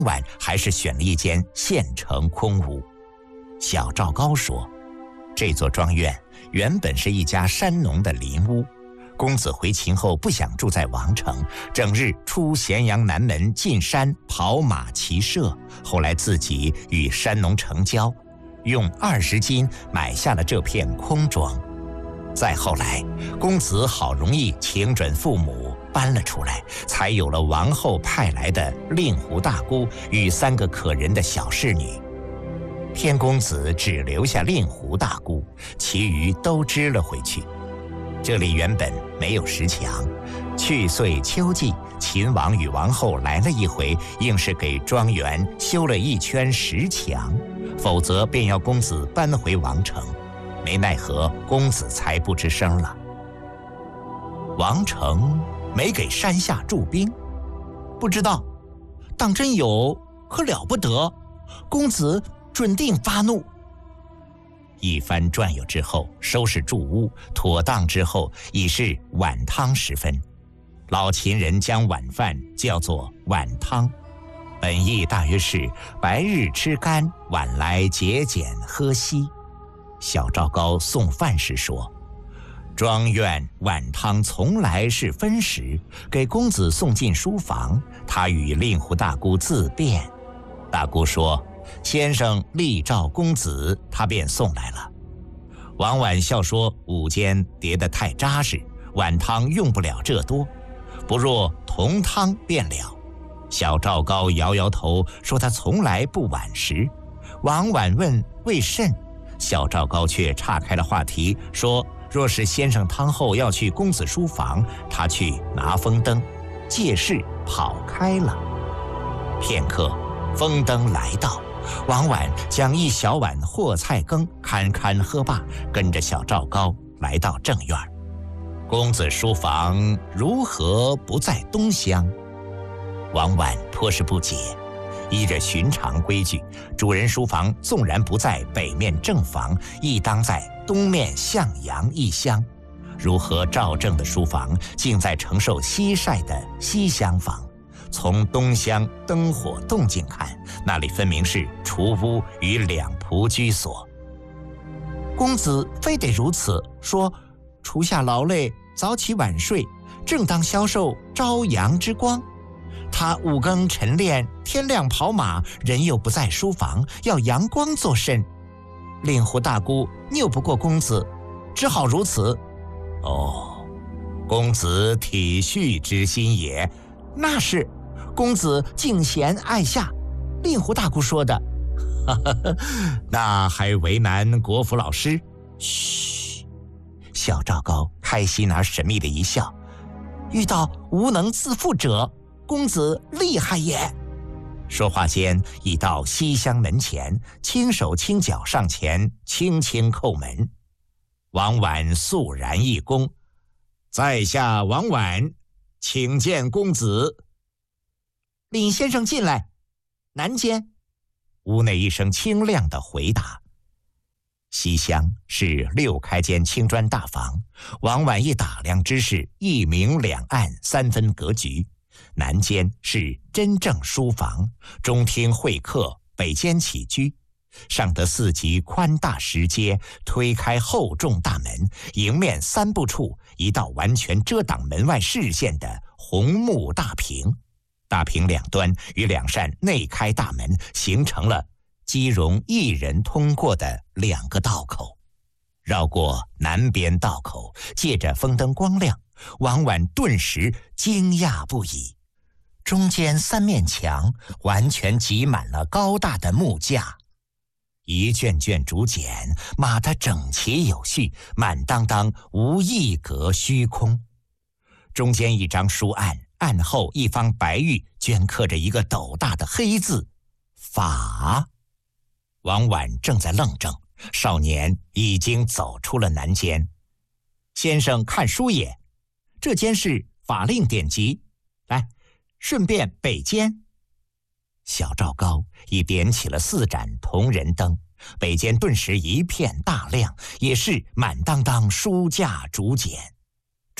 晚还是选了一间现成空屋。小赵高说，这座庄院原本是一家山农的邻屋，公子回秦后不想住在王城，整日出咸阳南门进山跑马骑射，后来自己与山农成交，用20金买下了这片空庄。再后来，公子好容易请准父母搬了出来，才有了王后派来的令狐大姑与3个可人的小侍女。天公子只留下令狐大姑，其余都支了回去。这里原本没有石墙，去岁秋季，秦王与王后来了一回，硬是给庄园修了一圈石墙，否则便要公子搬回王城。没奈何，公子才不吱声了。王城没给山下驻兵，不知道，当真有可了不得，公子准定发怒。一番转悠之后，收拾住屋妥当之后，已是晚汤时分。老秦人将晚饭叫做晚汤，本意大约是白日吃干，晚来节俭喝稀。小赵高送饭时说，庄院晚汤从来是分时，给公子送进书房，他与令狐大姑自便。大姑说，先生力召公子，他便送来了。王婉笑说，午间叠得太扎实，晚汤用不了这多，不若同汤便了。小赵高摇摇头说，他从来不晚食。王婉问为甚，小赵高却岔开了话题，说若是先生汤后要去公子书房，他去拿风灯，借势跑开了。片刻，风灯来到，王婉将一小碗和菜羹堪堪喝罢，跟着小赵高来到正院。公子书房如何不在东厢？王婉颇是不解。依着寻常规矩，主人书房纵然不在北面正房，亦当在东面向阳一厢。如何赵正的书房竟在承受西晒的西厢房？从东厢灯火动静看，那里分明是厨屋与两仆居所。公子非得如此，说厨下劳累，早起晚睡，正当消受朝阳之光。他5更晨练，天亮跑马，人又不在书房，要阳光作甚？令狐大姑拗不过公子，只好如此。哦，公子体恤之心也。那是，公子敬贤爱下，令狐大姑说的。那还为难国府老师？嘘。小赵高开心而神秘的一笑，遇到无能自负者，公子厉害也。说话间已到西厢门前，轻手轻脚上前，轻轻叩门。王婉肃然一躬，在下王婉，请见公子。领先生进来，南间。屋内一声清亮的回答。西厢是6开间青砖大房，王婉一打量之是一明两暗3分格局。南间是真正书房，中厅会客，北间起居。上得4级宽大石阶，推开厚重大门，迎面3步处一道完全遮挡门外视线的红木大屏，大屏两端与2扇内开大门形成了积容1人通过的2个道口。绕过南边道口，借着风灯光亮，王婉顿时惊讶不已。中间3面墙完全挤满了高大的木架，一卷卷竹简码得整齐有序，满当当无一格虚空。中间一张书案，案后一方白玉镌刻着一个斗大的黑字“法”。王婉正在愣怔，少年已经走出了南间。先生看书也，这间是法令典籍，来，顺便北间。小赵高已点起了4盏铜人灯，北间顿时一片大亮，也是满当当书架竹简。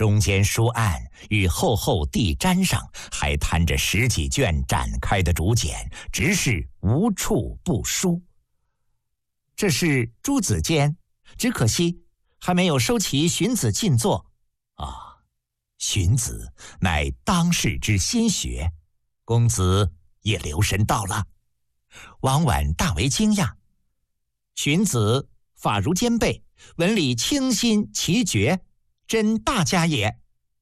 中间书案与厚厚地毡上还摊着10几卷展开的竹简，直是无处不书。这是朱子监，只可惜还没有收齐荀子进作啊。荀子乃当世之心学，公子也留神到了。王婉大为惊讶，荀子法如兼备，文理清新奇绝，真大家也。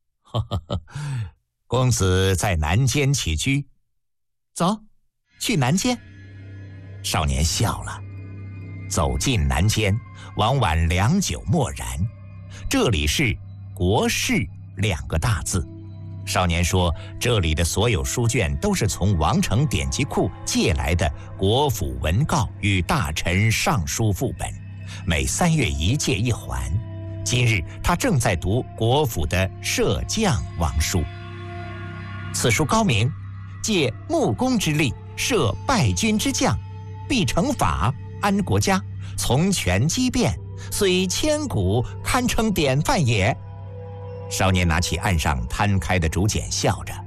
公子在南间起居，走，去南间。少年笑了。走进南间，王婉良久默然。这里是国士2个大字。少年说，这里的所有书卷都是从王城典籍库借来的国府文告与大臣上书副本，每3月1借1还。今日他正在读国府的摄降王书。此书高明，借木工之力摄败军之将，必成法，安国家，从权机变，虽千古，堪称典范也。少年拿起案上摊开的竹简，笑着：“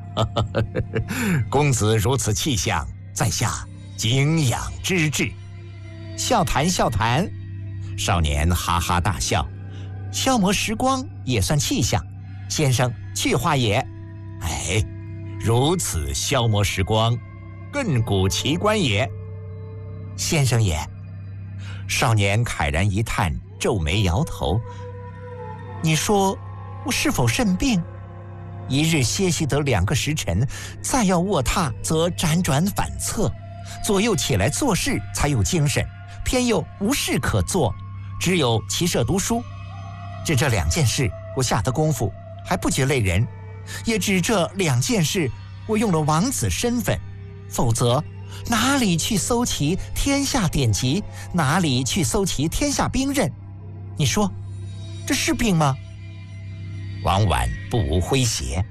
公子如此气象，在下敬仰之至。”笑谈笑谈。少年哈哈大笑，消磨时光也算气象，先生去话也。哎，如此消磨时光，亘古奇观也。先生也。少年慨然一叹，皱眉摇头。你说我是否甚病？一日歇息得2个时辰，再要卧榻则辗转反侧，左右起来做事才有精神，偏又无事可做，只有骑射读书。只这2件事我下的功夫还不觉累人，也只这2件事我用了王子身份，否则哪里去搜齐天下典籍，哪里去搜齐天下兵刃？你说这是病吗？王婉不无诙谐，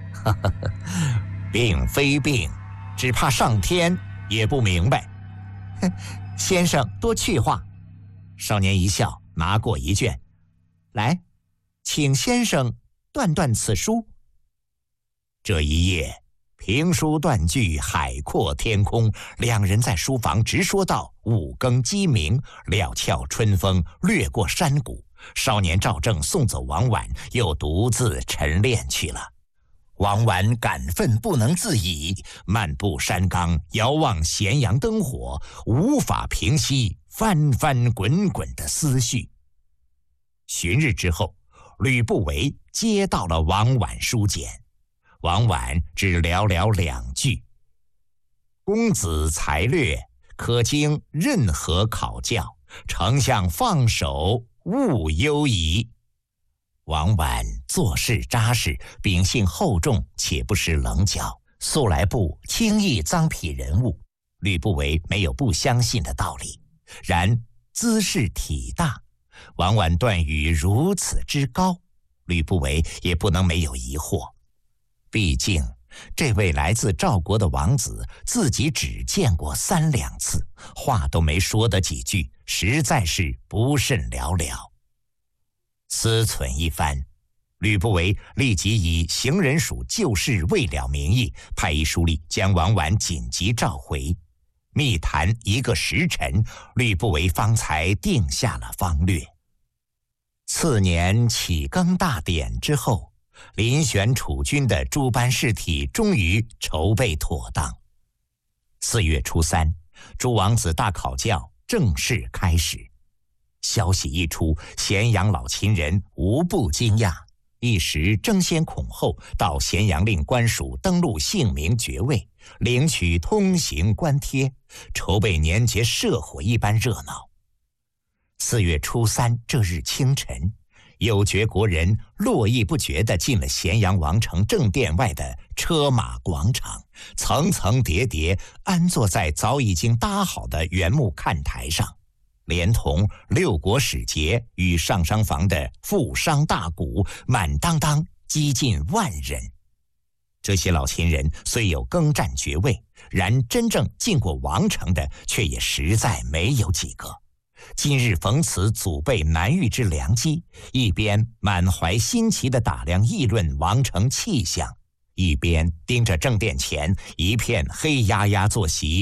并非病，只怕上天也不明白。先生多趣话。少年一笑，拿过一卷，来，请先生断断此书。这一夜评书断句，海阔天空，2人在书房直说到5更鸡鸣，料峭春风掠过山谷。少年赵正送走王婉，又独自晨练去了。王婉感愤不能自已，漫步山冈，遥望咸阳灯火，无法平息翻翻滚滚的思绪。旬日之后，吕不韦接到了王婉书简，王婉只寥寥2句：“公子才略，可经任何考教，丞相放手，勿忧疑。”王婉做事扎实，秉性厚重，且不失棱角，素来不轻易臧否人物。吕不韦没有不相信的道理，然姿势体大，王婉断语如此之高，吕不韦也不能没有疑惑。毕竟这位来自赵国的王子自己只见过3两次，话都没说得几句，实在是不甚了了。思忖一番，吕不韦立即以行人署旧事未了名义，派一书吏将王婉紧急召回。密谈1个时辰，吕不韦方才定下了方略。次年启更大典之后，遴选储君的诸般事体终于筹备妥当。4月初3，诸王子大考教正式开始。消息一出，咸阳老秦人无不惊讶，一时争先恐后到咸阳令官署登录姓名爵位，领取通行官贴，筹备年节社火一般热闹。4月初3这日清晨，有爵国人络绎不绝地进了咸阳王城正殿外的车马广场，层层叠叠安坐在早已经搭好的原木看台上，连同6国使节与上商房的富商大贾，满当当几近10000人。这些老秦人虽有更占爵位，然真正进过王城的却也实在没有几个。 今日逢此祖辈难遇之良机，一边满怀新奇地打量议论王城气象，一边盯着正殿前一片黑压压坐席